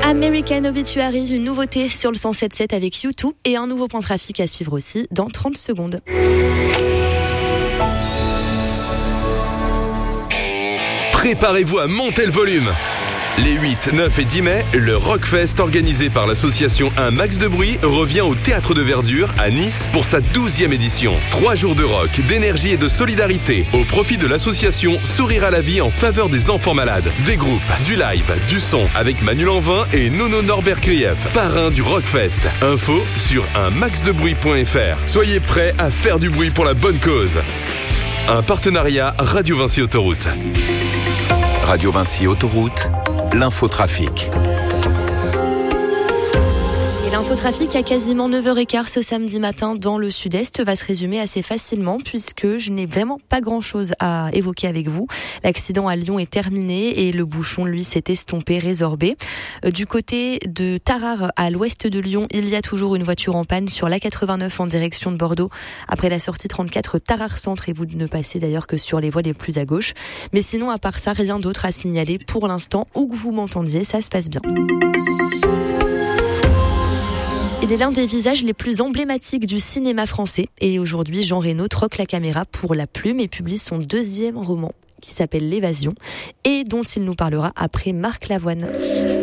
American Obituary, une nouveauté sur le 107.7 avec U2 et un nouveau point trafic à suivre aussi dans 30 secondes. Préparez-vous à monter le volume. Les 8, 9 et 10 mai, le Rockfest organisé par l'association Un Max de Bruit revient au Théâtre de Verdure à Nice pour sa 12e édition. 3 jours de rock, d'énergie et de solidarité au profit de l'association Sourire à la vie en faveur des enfants malades. Des groupes, du live, du son avec Manu Lanvin et Nono Norbert Krief, parrain du Rockfest. Info sur unmaxdebruit.fr. Soyez prêts à faire du bruit pour la bonne cause. Un partenariat Radio Vinci Autoroute. Radio Vinci Autoroute, l'infotrafic. Et l'infotrafic à quasiment 9h15 ce samedi matin dans le sud-est va se résumer assez facilement puisque je n'ai vraiment pas grand-chose à évoquer avec vous. L'accident à Lyon est terminé et le bouchon, lui, s'est estompé, résorbé. Du côté de Tarare, à l'ouest de Lyon, il y a toujours une voiture en panne sur l'A89 en direction de Bordeaux après la sortie 34 Tarare Centre et vous ne passez d'ailleurs que sur les voies les plus à gauche. Mais sinon, à part ça, rien d'autre à signaler pour l'instant. Où que vous m'entendiez, ça se passe bien. Il est l'un des visages les plus emblématiques du cinéma français. Et aujourd'hui, Jean Reno troque la caméra pour la plume et publie son 2e roman qui s'appelle L'Évasion et dont il nous parlera après Marc Lavoine.